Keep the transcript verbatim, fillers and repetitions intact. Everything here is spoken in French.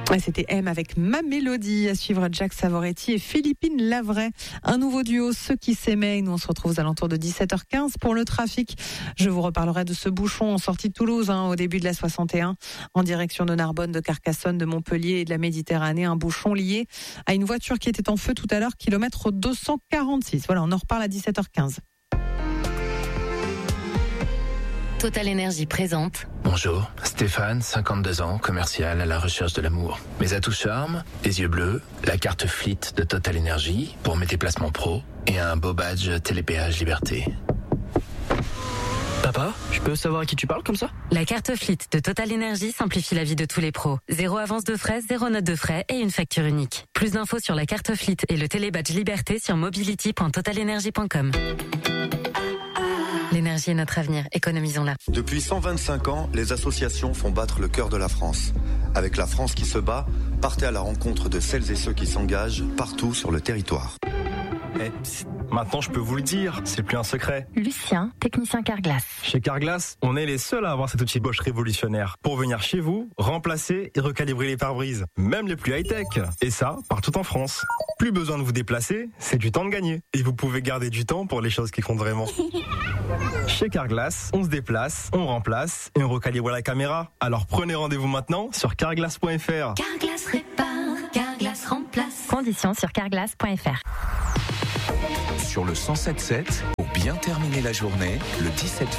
Ouais, c'était M avec Ma Mélodie, à suivre Jack Savoretti et Philippine Lavray. Un nouveau duo, Ceux qui s'aimaient. Nous, on se retrouve aux alentours de dix-sept heures quinze pour le trafic. Je vous reparlerai de ce bouchon en sortie de Toulouse, hein, au début de la soixante et un, en direction de Narbonne, de Carcassonne, de Montpellier et de la Méditerranée. Un bouchon lié à une voiture qui était en feu tout à l'heure, kilomètre deux cent quarante-six. Voilà, on en reparle à dix-sept heures quinze. Total Énergie présente. Bonjour, Stéphane, cinquante-deux ans, commercial à la recherche de l'amour. Mes atouts charme, les yeux bleus, la carte Fleet de Total Énergie pour mes déplacements pro et un beau badge Télépéage Liberté. Papa, je peux savoir à qui tu parles comme ça? La carte Fleet de Total Énergie simplifie la vie de tous les pros. Zéro avance de frais, zéro note de frais et une facture unique. Plus d'infos sur la carte Fleet et le télébadge Liberté sur mobility point total energy point com. L'énergie est notre avenir, économisons-la. Depuis cent vingt-cinq ans, les associations font battre le cœur de la France. Avec La France qui se bat, partez à la rencontre de celles et ceux qui s'engagent partout sur le territoire. Eh, psst, maintenant je peux vous le dire, c'est plus un secret. Lucien, technicien Carglass. Chez Carglass, on est les seuls à avoir cet outil Bosch révolutionnaire pour venir chez vous, remplacer et recalibrer les pare-brises, même les plus high-tech. Et ça, partout en France. Plus besoin de vous déplacer, c'est du temps de gagner. Et vous pouvez garder du temps pour les choses qui comptent vraiment. Chez Carglass, on se déplace, on remplace et on recalibre la caméra. Alors prenez rendez-vous maintenant sur carglass point f r. Carglass répare, Carglass remplace. Conditions sur carglass point f r. Sur le cent sept sept, pour bien terminer la journée, le dix-sept